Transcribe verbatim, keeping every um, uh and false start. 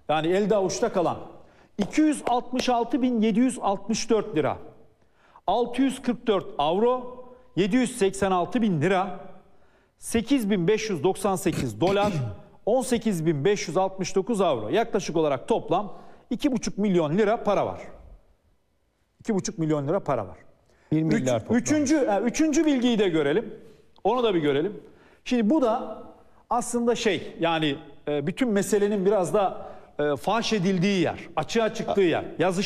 Yani elde avuçta kalan iki yüz altmış altı bin yedi yüz altmış dört lira, altı yüz kırk dört avro, yedi yüz seksen altı bin lira, sekiz bin beş yüz doksan sekiz dolar, on sekiz bin beş yüz altmış dokuz avro. Yaklaşık olarak toplam iki buçuk milyon lira para var. iki buçuk milyon lira para var. bir milyar Üç, toplam. üçüncü, yani üçüncü bilgiyi de görelim. Onu da bir görelim. Şimdi bu da aslında şey, yani e, bütün meselenin biraz da e, faş edildiği yer, açığa çıktığı yer. Yazış